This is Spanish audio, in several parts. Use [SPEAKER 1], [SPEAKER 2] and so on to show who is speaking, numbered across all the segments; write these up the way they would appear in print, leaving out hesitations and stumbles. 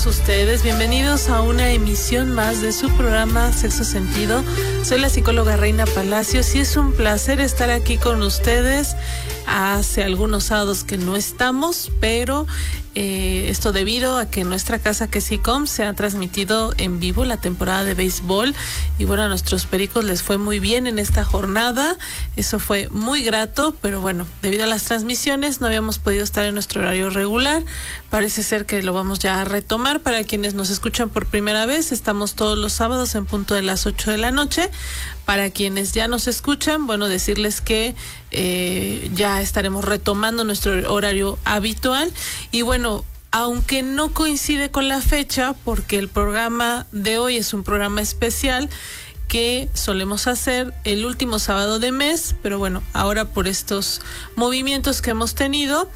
[SPEAKER 1] todos ustedes. Bienvenidos a una emisión más de su programa Sexo Sentido. Soy la psicóloga Reina Palacios y es un placer estar aquí con ustedes. Hace algunos sábados que no estamos, pero esto debido a que en nuestra casa QSICOM se ha transmitido en vivo la temporada de béisbol y bueno, a nuestros pericos les fue muy bien en esta jornada. Eso fue muy grato, pero bueno, debido a las transmisiones no habíamos podido estar en nuestro horario regular. Parece ser que lo vamos ya a retomar. Para quienes nos escuchan por primera vez, estamos todos los sábados en punto de las 8 de la noche. Para quienes ya nos escuchan, bueno, decirles que ya estaremos retomando nuestro horario habitual. Y bueno, aunque no coincide con la fecha, porque el programa de hoy es un programa especial que solemos hacer el último sábado de mes, pero bueno, ahora por estos movimientos que hemos tenido,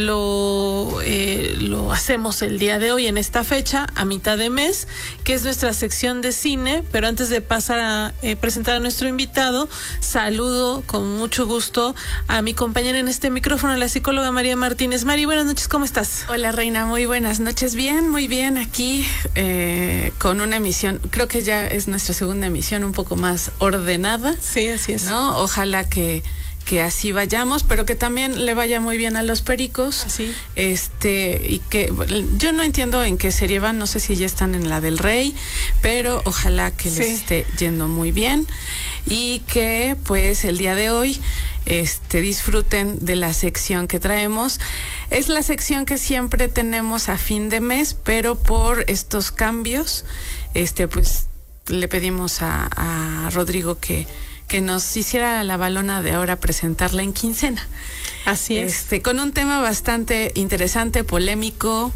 [SPEAKER 1] lo hacemos el día de hoy en esta fecha, a mitad de mes, que es nuestra sección de cine. Pero antes de pasar a presentar a nuestro invitado, saludo con mucho gusto a mi compañera en este micrófono, la psicóloga María Martínez. Mari, buenas noches, ¿cómo estás?
[SPEAKER 2] Hola Reina, muy buenas noches. Bien, muy bien, aquí con una emisión, creo que ya es nuestra segunda emisión, un poco más ordenada.
[SPEAKER 1] Sí, así es.
[SPEAKER 2] ¿No? Ojalá que así vayamos, pero que también le vaya muy bien a los pericos.
[SPEAKER 1] Así.
[SPEAKER 2] Y que yo no entiendo en qué serie van, no sé si ya están en la del Rey, pero ojalá que les esté yendo muy bien y que pues el día de hoy disfruten de la sección que traemos. Es la sección que siempre tenemos a fin de mes, pero por estos cambios, pues le pedimos a Rodrigo que nos hiciera la balona de ahora presentarla en quincena.
[SPEAKER 1] Así es.
[SPEAKER 2] Con un tema bastante interesante, polémico,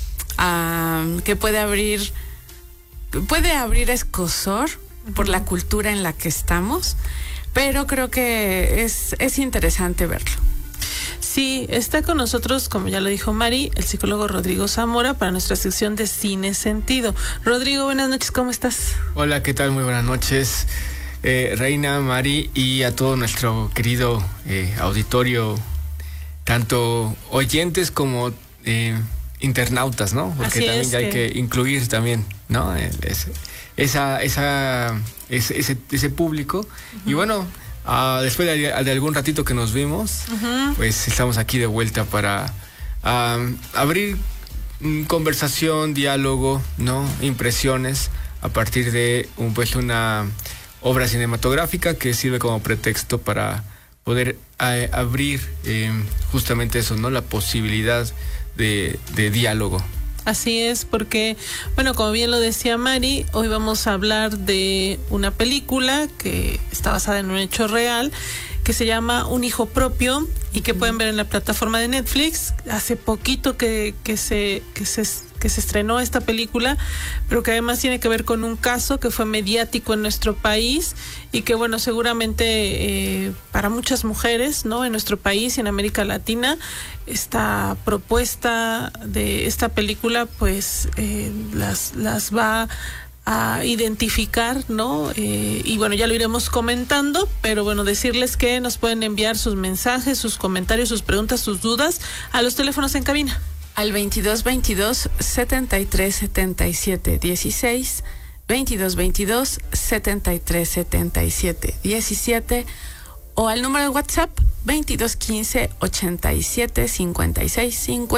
[SPEAKER 2] que puede abrir escozor por la cultura en la que estamos, pero creo que es interesante verlo.
[SPEAKER 1] Sí, está con nosotros, como ya lo dijo Mari, el psicólogo Rodrigo Zamora para nuestra sección de Cine Sentido. Rodrigo, buenas noches, ¿cómo estás?
[SPEAKER 3] Hola, ¿qué tal? Muy buenas noches, Reina, Mari, y a todo nuestro querido auditorio, tanto oyentes como internautas, ¿no? Porque
[SPEAKER 1] así
[SPEAKER 3] también ya hay que incluir también, ¿no? Ese público. Y bueno, después de algún ratito que nos vimos, pues estamos aquí de vuelta para abrir conversación, diálogo, ¿no? Impresiones a partir de una obra cinematográfica que sirve como pretexto para poder abrir justamente eso, ¿no? La posibilidad de diálogo.
[SPEAKER 1] Así es, porque, bueno, como bien lo decía Mari, hoy vamos a hablar de una película que está basada en un hecho real, que se llama Un hijo propio y que pueden ver en la plataforma de Netflix. Hace poquito que se estrenó esta película, pero que además tiene que ver con un caso que fue mediático en nuestro país y que, bueno, seguramente para muchas mujeres, ¿no?, en nuestro país y en América Latina, esta propuesta de esta película pues las va a identificar, ¿no? Y bueno, ya lo iremos comentando, pero bueno, decirles que nos pueden enviar sus mensajes, sus comentarios, sus preguntas, sus dudas a los teléfonos en cabina.
[SPEAKER 2] Al 2222-7377-16, 2222-7377-17, o al número de WhatsApp 2215-875650.